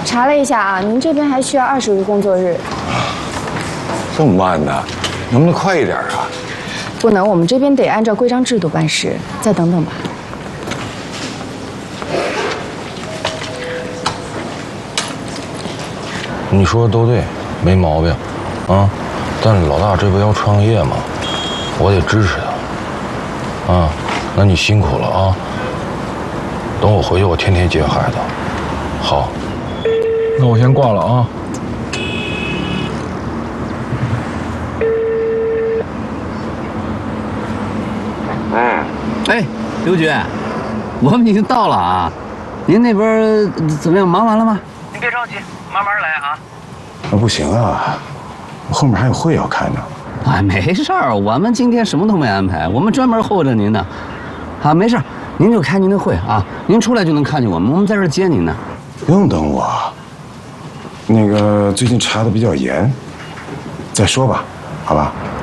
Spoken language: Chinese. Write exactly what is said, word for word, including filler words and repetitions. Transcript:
查了一下啊，您这边还需要二十个工作日。 这么慢呢？能不能快一点啊？ 不能，我们这边得按照规章制度办事。再等等吧。 你说的都对，没毛病，啊，但是老大这不要创业嘛，我得支持他。啊，那你辛苦了啊。等我回去，我天天接孩子。好，那我先挂了啊。 哎，哎，刘局，我们已经到了啊。您那边怎么样？忙完了吗？ 您别着急，慢慢来啊。 那不行啊，我后面还有会要开呢。 哎，没事儿，我们今天什么都没安排，我们专门候着您呢。啊，没事儿，您就开您的会啊，您出来就能看见我们，我们在这儿接您呢。 不用等我，那个最近查的比较严，再说吧，好吧？